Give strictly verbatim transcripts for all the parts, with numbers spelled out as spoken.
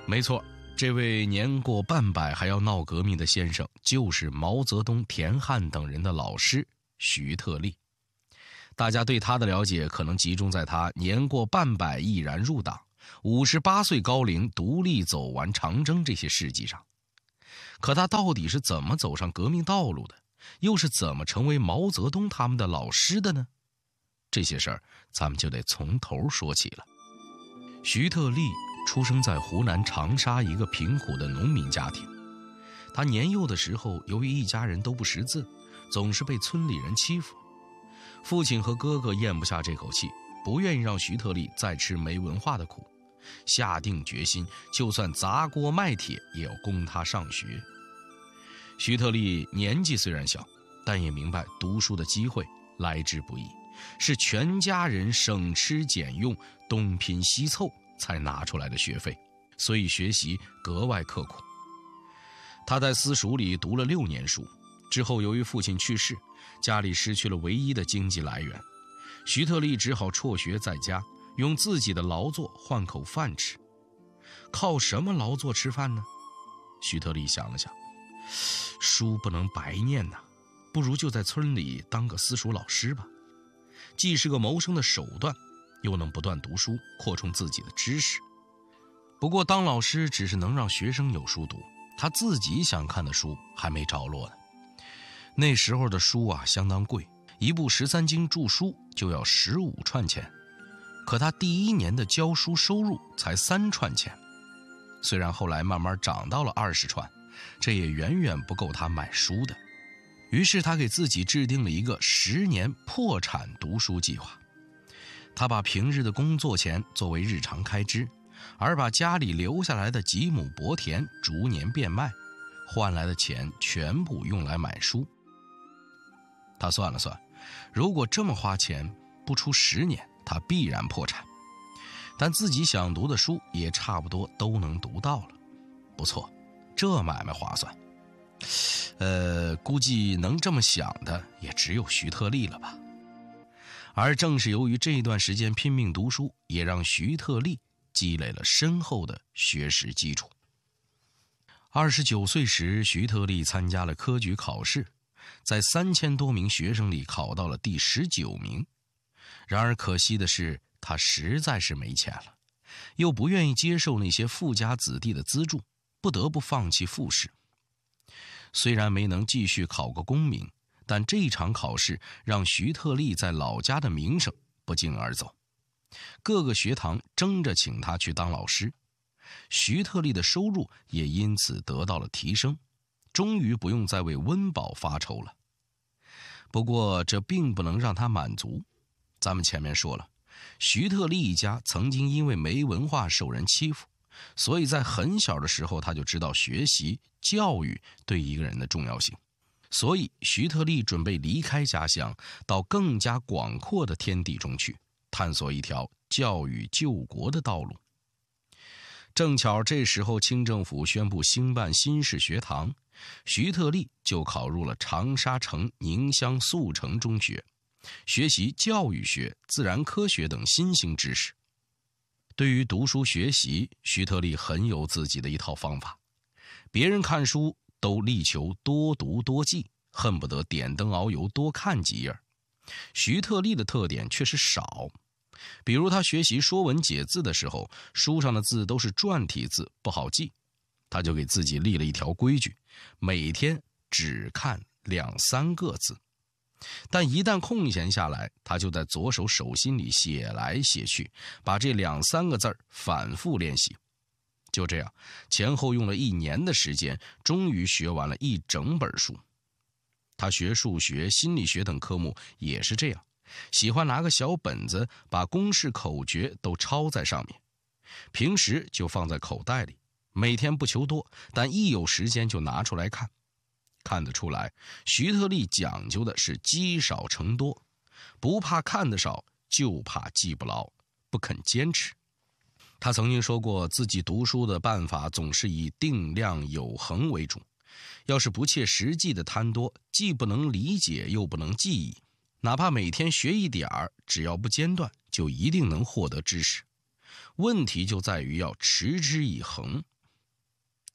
没错，这位年过半百还要闹革命的先生，就是毛泽东、田汉等人的老师徐特立。大家对他的了解可能集中在他年过半百毅然入党，五十八岁高龄独立走完长征这些事迹上。可他到底是怎么走上革命道路的，又是怎么成为毛泽东他们的老师的呢？这些事儿咱们就得从头说起了。徐特立出生在湖南长沙一个贫苦的农民家庭。他年幼的时候，由于一家人都不识字，总是被村里人欺负。父亲和哥哥咽不下这口气，不愿意让徐特立再吃没文化的苦，下定决心就算砸锅卖铁也要供他上学。徐特立年纪虽然小，但也明白读书的机会来之不易，是全家人省吃俭用东拼西凑才拿出来的学费，所以学习格外刻苦。他在私塾里读了六年书，之后由于父亲去世，家里失去了唯一的经济来源，徐特立只好辍学在家，用自己的劳作换口饭吃。靠什么劳作吃饭呢？徐特立想了想，书不能白念呐，不如就在村里当个私塾老师吧，既是个谋生的手段，又能不断读书，扩充自己的知识。不过当老师只是能让学生有书读，他自己想看的书还没着落呢。那时候的书啊相当贵，一部十三经注书就要十五串钱，可他第一年的教书收入才三串钱。虽然后来慢慢涨到了二十串，这也远远不够他买书的。于是他给自己制定了一个十年破产读书计划。他把平日的工作钱作为日常开支，而把家里留下来的几亩薄田逐年变卖，换来的钱全部用来买书。他算了算，如果这么花钱，不出十年他必然破产，但自己想读的书也差不多都能读到了。不错，这买卖划算。呃，估计能这么想的也只有徐特立了吧。而正是由于这段时间拼命读书，也让徐特立积累了深厚的学识基础。二十九岁时，徐特立参加了科举考试，在三千多名学生里考到了第十九名。然而可惜的是，他实在是没钱了，又不愿意接受那些富家子弟的资助，不得不放弃复试。虽然没能继续考个功名，但这场考试让徐特立在老家的名声不胫而走，各个学堂争着请他去当老师，徐特立的收入也因此得到了提升，终于不用再为温饱发愁了。不过这并不能让他满足。咱们前面说了，徐特立一家曾经因为没文化受人欺负，所以在很小的时候他就知道学习教育对一个人的重要性。所以徐特立准备离开家乡，到更加广阔的天地中去，探索一条教育救国的道路。正巧这时候清政府宣布兴办新式学堂，徐特立就考入了长沙城宁乡速成中学，学习教育学、自然科学等新兴知识。对于读书学习，徐特立很有自己的一套方法。别人看书都力求多读多记，恨不得点灯熬油多看几页。徐特立的特点却是少。比如他学习说文解字的时候，书上的字都是篆体字，不好记，他就给自己立了一条规矩，每天只看两三个字。但一旦空闲下来，他就在左手手心里写来写去，把这两三个字反复练习。就这样，前后用了一年的时间，终于学完了一整本书。他学数学、心理学等科目也是这样，喜欢拿个小本子，把公式口诀都抄在上面，平时就放在口袋里，每天不求多，但一有时间就拿出来看。看得出来，徐特立讲究的是积少成多，不怕看得少，就怕记不牢，不肯坚持。他曾经说过，自己读书的办法总是以定量有恒为主，要是不切实际的贪多，既不能理解又不能记忆，哪怕每天学一点儿，只要不间断，就一定能获得知识。问题就在于要持之以恒，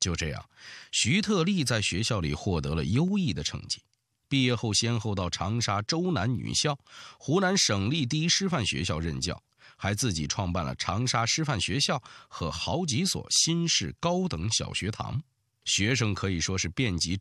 就这样，徐特立在学校里获得了优异的成绩。毕业后，先后到长沙周南女校、湖南省立第一师范学校任教，还自己创办了长沙师范学校和好几所新式高等小学堂，学生可以说是遍及